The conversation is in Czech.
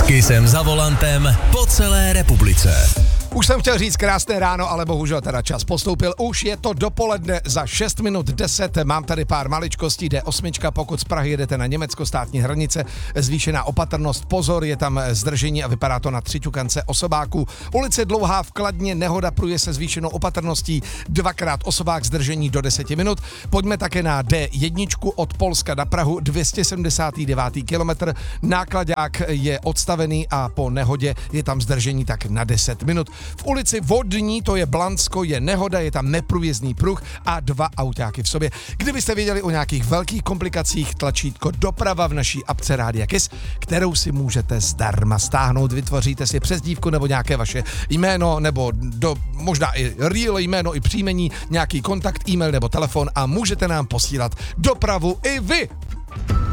Kissem za volantem po celé republice. Už jsem chtěl říct krásné ráno, ale bohužel teda čas postoupil. Už je to dopoledne za 6 minut 10. Mám tady pár maličkostí. D8, pokud z Prahy jedete na německo státní hranice, zvýšená opatrnost. Pozor, je tam zdržení a vypadá to na třiťukance osobáků. Ulice Dlouhá v Kladně, nehoda pruje se zvýšenou opatrností. 2x osobák, zdržení do 10 minut. Pojďme také na D1 od Polska na Prahu, 279. kilometr. Nákladák je odstavený a po nehodě je tam zdržení tak na 10 minut. V ulici Vodní, to je Blansko, je nehoda, je tam neprůjezdný pruh a 2 autáky v sobě. Kdybyste věděli o nějakých velkých komplikacích, tlačítko doprava v naší apce Rádia Kiss, kterou si můžete zdarma stáhnout, vytvoříte si přezdívku nebo nějaké vaše jméno, nebo možná i real jméno i příjmení, nějaký kontakt, e-mail nebo telefon a můžete nám posílat dopravu i vy.